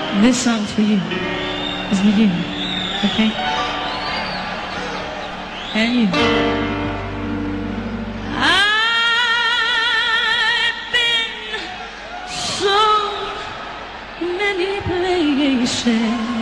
This song's for you. It's for you. Okay? And you. I've been so many places.